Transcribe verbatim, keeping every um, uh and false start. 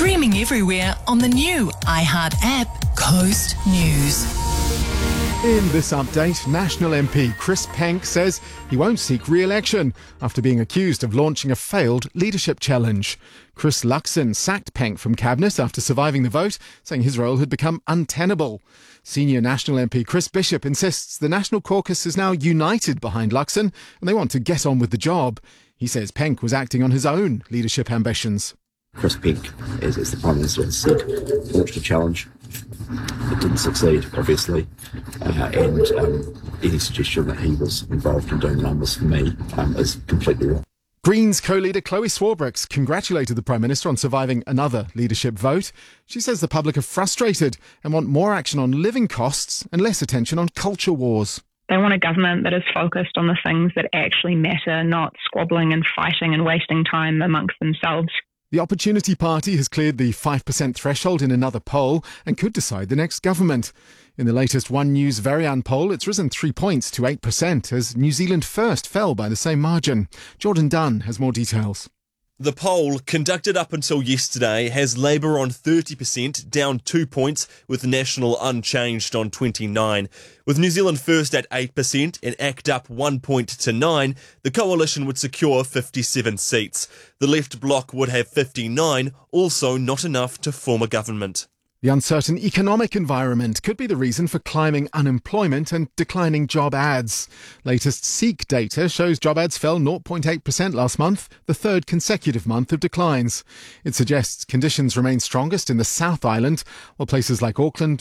Streaming everywhere on the new iHeart app, Coast News. In this update, National M P Chris Penk says he won't seek re-election after being accused of launching a failed leadership challenge. Chris Luxon sacked Penk from Cabinet after surviving the vote, saying his role had become untenable. Senior National M P Chris Bishop insists the National Caucus is now united behind Luxon and they want to get on with the job. He says Penk was acting on his own leadership ambitions. Chris Penk, as, as the Prime Minister has said, launched a challenge. It didn't succeed, obviously, uh, and um, any suggestion that he was involved in doing the numbers for me um, is completely wrong. Greens co-leader Chloe Swarbrooks congratulated the Prime Minister on surviving another leadership vote. She says the public are frustrated and want more action on living costs and less attention on culture wars. They want a government that is focused on the things that actually matter, not squabbling and fighting and wasting time amongst themselves. The Opportunity Party has cleared the five percent threshold in another poll and could decide the next government. In the latest One News Varian poll, it's risen three points to eight percent as New Zealand First fell by the same margin. Jordan Dunn has more details. The poll, conducted up until yesterday, has Labour on thirty percent, down two points, with National unchanged on twenty-nine. With New Zealand First at eight percent and ACT up one point to nine, the coalition would secure fifty-seven seats. The Left Bloc would have fifty-nine, also not enough to form a government. The uncertain economic environment could be the reason for climbing unemployment and declining job ads. Latest Seek data shows job ads fell zero point eight percent last month, the third consecutive month of declines. It suggests conditions remain strongest in the South Island, while places like Auckland,